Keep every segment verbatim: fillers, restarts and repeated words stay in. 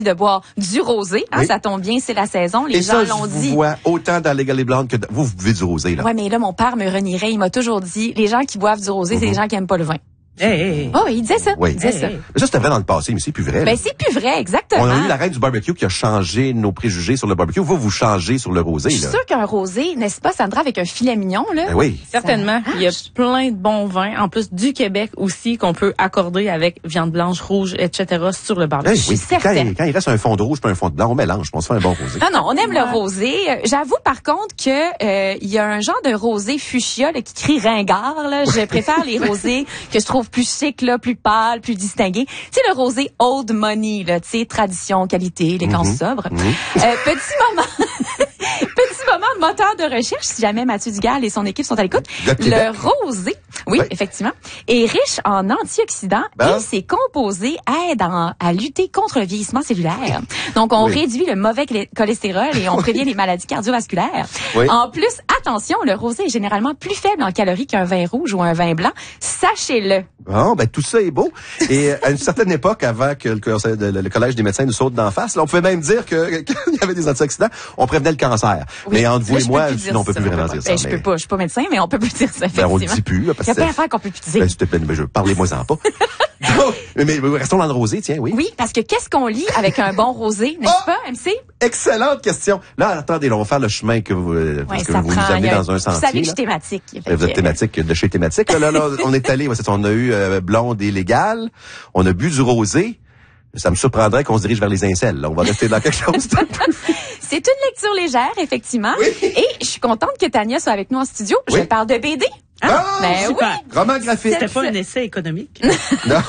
de boire du rosé. Hein, oui. Ça tombe bien, c'est la saison. Les Et gens ça, l'ont je vous dit. vois autant dans les Galets Blondes que dans... vous, vous buvez du rosé, là. Ouais, mais là, mon père me renierait. Il m'a toujours dit, les gens qui boivent du rosé, mm-hmm. c'est les gens qui aiment pas le vin. Hey, hey. Oh, il disait ça. Oui. Il disait hey, ça. hey. Ça, c'était vrai dans le passé, mais c'est plus vrai. Ben, c'est plus vrai, exactement. On a eu la reine du barbecue qui a changé nos préjugés sur le barbecue. Vous, vous changez sur le rosé, là. Je suis sûre qu'un rosé, n'est-ce pas, Sandra, avec un filet mignon, là? Ben oui. Certainement. Il y a plein de bons vins, en plus du Québec aussi, qu'on peut accorder avec viande blanche, rouge, et cetera sur le barbecue. Hey, Je suis oui. certaine. Quand, quand il reste un fond de rouge pas un fond de blanc, on mélange, on se fait un bon rosé. Ah non, on aime Ouais. le rosé. Euh, J'avoue, par contre, que euh, il y a un genre de rosé fuchsia là, qui crie ringard. Là. Je préfère les rosés que je trouve plus chic, là, plus pâles, plus distingués. Tu sais, le rosé old money, là, tu sais, tradition, qualité, élégance Mm-hmm. sobre. Mm-hmm. Euh, petit moment... Petit moment de moteur de recherche, si jamais Mathieu Dugal et son équipe sont à l'écoute. De Québec. Le rosé, oui, Oui. effectivement, est riche en antioxydants Ben. et ses composés aident en- à lutter contre le vieillissement cellulaire. Donc, on Oui. réduit le mauvais clé- cholestérol et on prévient les maladies cardiovasculaires. Oui. En plus, attention, le rosé est généralement plus faible en calories qu'un vin rouge ou un vin blanc. Sachez-le. Bon, ben tout ça est beau. Et à une certaine époque, avant que le, conseil de- le collège des médecins nous saute d'en face, là, on pouvait même dire que qu'il y avait des antioxydants, on prévenait le cancer. Oui. Mais entre vous Là, et je peux moi, plus dire sinon on peut ça, plus je vraiment peux dire pas. ça. Ben, je mais- peux pas, je suis pas médecin, mais on peut plus dire ça, Ben, effectivement. on le dit plus, là, parce Il y a que plein d'affaires qu'on peut plus dire. ben, s'il te plaît, ben, je parlez-moi-en pas. Donc, mais, mais restons dans le rosé, tiens, oui. Oui, parce que qu'est-ce qu'on lit avec un bon rosé, n'est-ce Oh! pas, M C? Excellente question. Là, attendez, là, on va faire le chemin que vous, euh, parce Ouais, que ça vous prend, nous amenez il y a- dans un Vous savez sentier. que je suis là. thématique. fait Vous êtes que- thématique de chez thématique. Là, là, là, on est allé, ouais, c'est ça, on a eu euh, blonde et légale. On a bu du rosé. Ça me surprendrait qu'on se dirige vers les incels. Là. On va rester dans quelque chose de plus. C'est une lecture légère, effectivement. Oui. Et je suis contente que Tania soit avec nous en studio. Je Oui. parle de B D. Ah, Ben super. oui. roman graphique. C'était pas un essai économique. Non.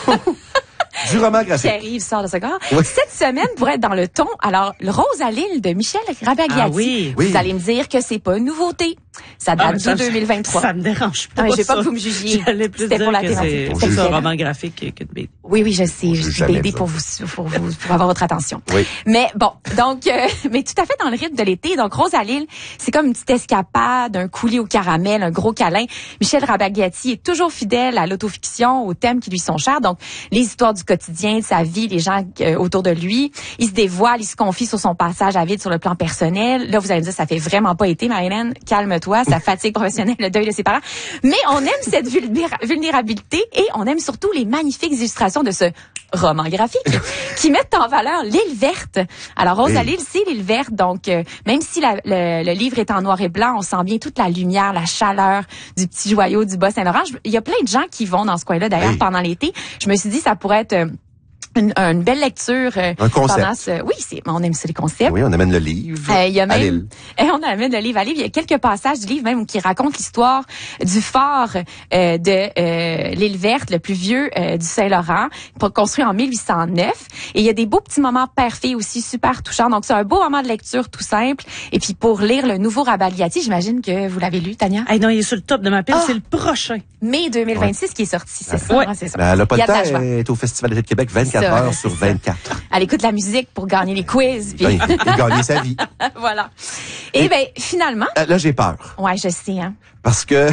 Du roman graphique. Pierre-Yves sort de ce corps. Oui. Cette semaine, pour être dans le ton, alors, le Rose à l'île de Michel Rabagliati. Ah oui. Oui. Vous allez me dire que c'est pas une nouveauté. Ça date Ah, mais ça, de deux mille vingt-trois. Ça me dérange pas. Ah, mais je veux pas ça. que vous me jugiez. J'allais plus C'était dire pour la que thématique. c'est On plus juge un jamais. roman graphique que, que de B D. Oui, oui, je sais. On Je juge suis jamais B D ça. pour vous, pour vous, pour avoir votre attention. Oui. Mais bon, donc, euh, mais tout à fait dans le rythme de l'été. Donc, Rose à l'île, c'est comme une petite escapade, un coulis au caramel, un gros câlin. Michel Rabagliati est toujours fidèle à l'autofiction, aux thèmes qui lui sont chers. Donc, les histoires du quotidien, de sa vie, les gens euh, autour de lui. Il se dévoile, il se confie sur son passage à vide sur le plan personnel. Là, vous allez me dire, ça fait vraiment pas été, Marie-Hélène. Calme-toi, ça fatigue professionnelle, le deuil de ses parents. Mais on aime cette vulnéra- vulnérabilité et on aime surtout les magnifiques illustrations de ce roman graphique qui mettent en valeur l'île verte. Alors, Rose à Oui. l'île, c'est l'île verte. Donc, euh, même si la- le, le livre est en noir et blanc, on sent bien toute la lumière, la chaleur du petit joyau du Bas-Saint-Laurent. Je- Il y a plein de gens qui vont dans ce coin-là, d'ailleurs, Oui. pendant l'été. Je me suis dit, ça pourrait être... euh, Une, une belle lecture. euh, Un concept. pendant ce- oui, c'est, on aime ça, les concepts. Oui, on amène le livre Euh, il y a à même, l'île. et on amène le livre à livre. Il y a quelques passages du livre même qui racontent l'histoire du fort euh, de euh, l'île verte, le plus vieux euh, du Saint-Laurent, pour- construit en mille huit cent neuf. Et il y a des beaux petits moments père-fille aussi, super touchants. Donc c'est un beau moment de lecture tout simple. Et puis pour lire le nouveau Rabagliati, j'imagine que vous l'avez lu, Tania. Hey, non, il est sur le top de ma pile. Ah. C'est le prochain. Mai deux mille vingt-six qui est sorti, c'est ça. Ouais. hein, c'est ça. Ben, elle n'a pas Il y le a de temps, la joie. elle est au Festival d'été de Québec vingt-quatre C'est ça, heures c'est sur ça. vingt-quatre. Elle écoute la musique pour gagner les quiz. Puis Oui, et gagner sa vie. voilà. Et, Et- ben finalement, Euh, Là, j'ai peur. ouais, je sais, hein. Parce que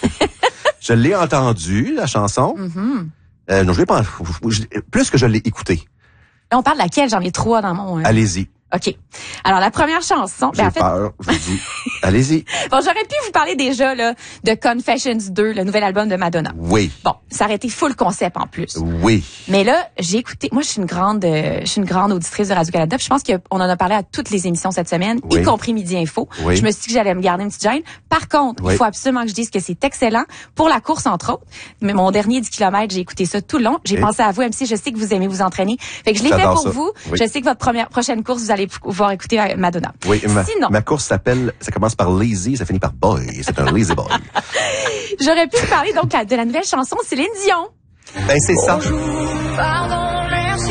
je l'ai entendu, la chanson. Mm-hmm. Euh, non, je l'ai pas. je- Plus que je l'ai écouté. Là, on parle de laquelle? J'en ai trois dans mon... euh, Allez-y. OK. Alors, la première chanson... J'ai Ben, en fait, peur. Je vous dis. Allez-y. bon, j'aurais pu vous parler déjà là de Confessions deux, le nouvel album de Madonna. Oui. Bon, ça aurait été full concept en plus. Oui. Mais là, j'ai écouté... Moi, je suis une grande euh, je suis une grande auditrice de Radio-Canada. Puis je pense qu'on en a parlé à toutes les émissions cette semaine, Oui. y compris Midi Info. Oui. Je me suis dit que j'allais me garder une petite gêne. Par contre, Oui. il faut absolument que je dise que c'est excellent pour la course, entre autres. Mais mon dernier dix kilomètres, j'ai écouté ça tout le long. J'ai Et? pensé à vous, M C. Je sais que vous aimez vous entraîner. Fait que je l'ai fait J'adore pour ça. vous. Oui. Je sais que votre première prochaine course, vous allez pouvoir écouter euh, Madonna. Oui. Ma, Sinon, ma course s'appelle, ça commence par lazy, ça finit par boy. C'est un lazy boy. j'aurais pu vous parler donc de la nouvelle chanson Céline Dion. Ben, c'est ça. Pardon, merci.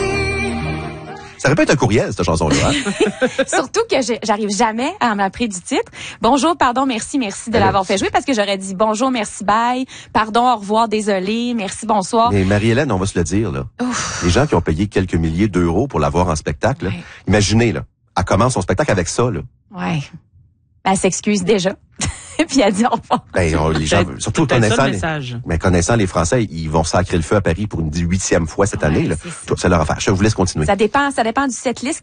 Ça aurait pu être un courriel, cette chanson-là. Hein? Surtout que je- j'arrive jamais à m'appeler du titre. Bonjour, pardon, merci, merci de Alors, l'avoir fait jouer parce que j'aurais dit bonjour, merci, bye, pardon, au revoir, désolé, merci, bonsoir. Mais Marie-Hélène, on va se le dire, là. Ouf. Les gens qui ont payé quelques milliers d'euros pour la voir en spectacle, là, Ouais. imaginez, là. Elle commence son spectacle avec ça, là. Ouais. Ben, elle s'excuse déjà. Puis elle dit au revoir. Ben, on- les gens, Peut-être- surtout peut-être ça, connaissant le les, message. mais connaissant les Français, ils vont sacrer le feu à Paris pour une huitième fois cette Ouais, année, là. c'est ça. Tout, c'est leur affaire. Je vous laisse continuer. Ça dépend, ça dépend du setlist